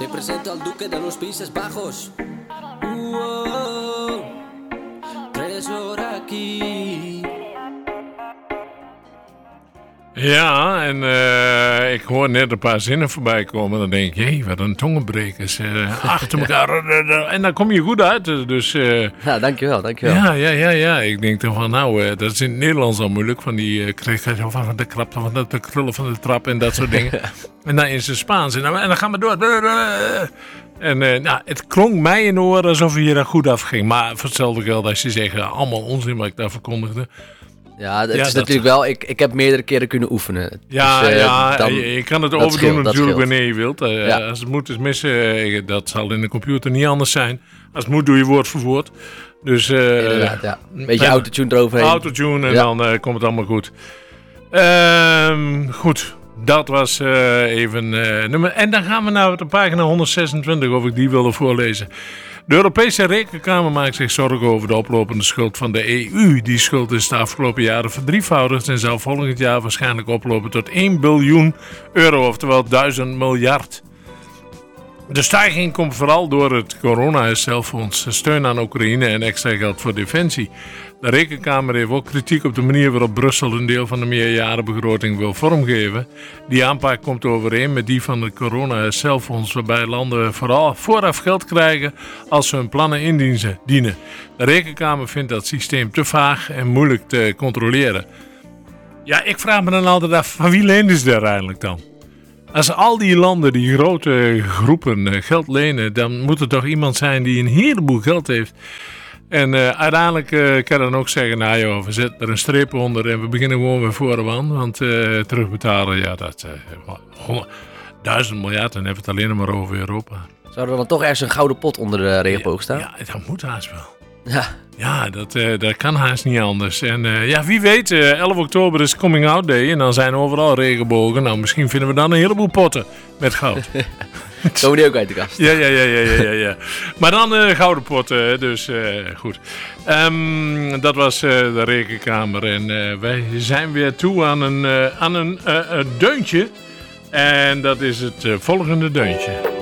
Te presento al Duque de los Países Bajos. Tresor aquí. Ja, en ik hoor net een paar zinnen voorbij komen. Dan denk ik, jee, wat een tongenbrekers. Achter elkaar. En dan kom je goed uit. Dus, ja, dankjewel. Ja. Ik denk dan van, nou, dat is in het Nederlands al moeilijk. Van die kreeg van de krap, van de krullen van de trap en dat soort dingen. En dan in zijn Spaans. En dan gaan we door. En nou, het klonk mij in de oren alsof je daar goed afging. Maar voor hetzelfde geld als je zegt, allemaal onzin wat ik daar verkondigde. Ja, het is natuurlijk wel... Ik heb meerdere keren kunnen oefenen. Ja, dus, je kan het overdoen natuurlijk wanneer je wilt. Als het moet is missen, dat zal in de computer niet anders zijn. Als het moet doe je woord voor woord. Dus, inderdaad, ja. Een beetje autotune eroverheen. Autotune en dan komt het allemaal goed. Goed, dat was even nummer... En dan gaan we naar de pagina 126, of ik die wilde voorlezen. De Europese Rekenkamer maakt zich zorgen over de oplopende schuld van de EU. Die schuld is de afgelopen jaren verdrievoudigd en zal volgend jaar waarschijnlijk oplopen tot 1 biljoen euro, oftewel 1000 miljard. De stijging komt vooral door het corona-herstelfonds, steun aan Oekraïne en extra geld voor defensie. De Rekenkamer heeft ook kritiek op de manier waarop Brussel een deel van de meerjarenbegroting wil vormgeven. Die aanpak komt overeen met die van het corona-herstelfonds, waarbij landen vooral vooraf geld krijgen als ze hun plannen indienen. De Rekenkamer vindt dat systeem te vaag en moeilijk te controleren. Ja, ik vraag me dan altijd af, van wie lenen ze daar eigenlijk dan? Als al die landen, die grote groepen geld lenen, dan moet er toch iemand zijn die een heleboel geld heeft. En uiteindelijk kan je dan ook zeggen, nou joh, we zetten er een streep onder en we beginnen gewoon weer vooraan. Want terugbetalen, ja, dat 1000 miljard, dan hebben we het alleen maar over Europa. Zou er dan toch ergens een gouden pot onder de regenboog staan? Ja, dat moet haast wel. Ja, dat kan haast niet anders. En wie weet, 11 oktober is Coming Out Day en dan zijn overal regenbogen. Nou, misschien vinden we dan een heleboel potten met goud. Komen die ook uit de kast? Ja. Maar dan gouden potten, dus goed. Dat was de Rekenkamer en wij zijn weer toe aan een deuntje. En dat is het volgende deuntje.